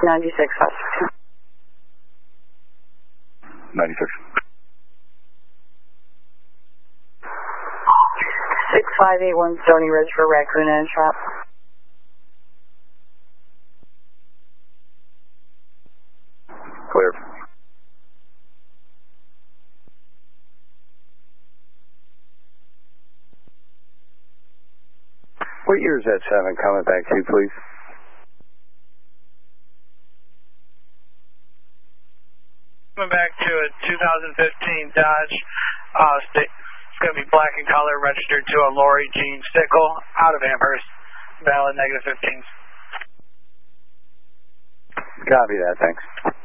96. 96. 6581 Stony Ridge for Raccoon and Trap. Clear. What year is that 7 coming back to, please? Coming back to a 2015 Dodge. It's going to be black in color, registered to a Lori Jean Stickle out of Amherst. Valid -15s. Copy that, thanks.